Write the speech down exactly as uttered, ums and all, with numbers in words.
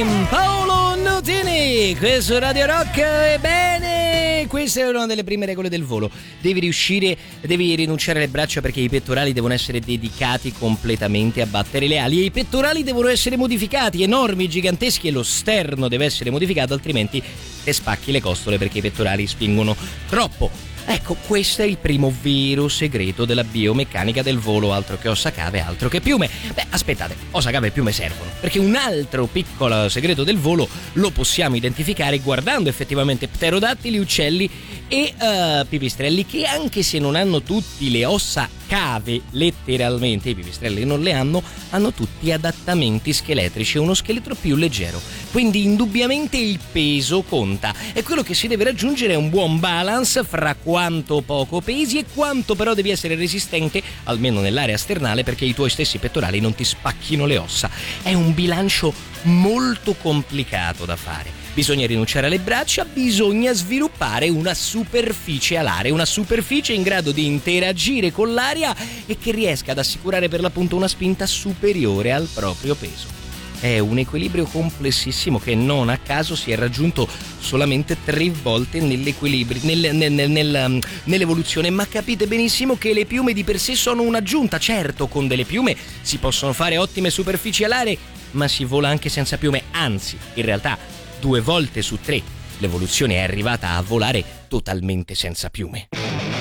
Nutini, Paolo Nutini, questo Radio Rock. Ebbene, questa è una delle prime regole del volo. Devi riuscire, devi rinunciare alle braccia perché i pettorali devono essere dedicati completamente a battere le ali e i pettorali devono essere modificati, enormi, giganteschi, e lo sterno deve essere modificato, altrimenti te spacchi le costole perché i pettorali spingono troppo. Ecco, questo è il primo vero segreto della biomeccanica del volo, altro che ossa cave, altro che piume. Beh, aspettate, ossa cave e piume servono, perché un altro piccolo segreto del volo lo possiamo identificare guardando effettivamente pterodattili, uccelli e uh, pipistrelli, che anche se non hanno tutti le ossa cave, letteralmente, i pipistrelli non le hanno, hanno tutti adattamenti scheletrici e uno scheletro più leggero. Quindi indubbiamente il peso conta, e quello che si deve raggiungere è un buon balance fra quanto poco pesi e quanto però devi essere resistente, almeno nell'area sternale, perché i tuoi stessi pettorali non ti spacchino le ossa. È un bilancio molto complicato da fare. Bisogna rinunciare alle braccia, bisogna sviluppare una superficie alare, una superficie in grado di interagire con l'aria e che riesca ad assicurare per l'appunto una spinta superiore al proprio peso. È un equilibrio complessissimo che non a caso si è raggiunto solamente tre volte nell'equilibrio, nel, nel, nel, nel, nell'evoluzione, ma capite benissimo che le piume di per sé sono un'aggiunta. Certo, con delle piume si possono fare ottime superfici alari, ma si vola anche senza piume, anzi, in realtà due volte su tre l'evoluzione è arrivata a volare totalmente senza piume.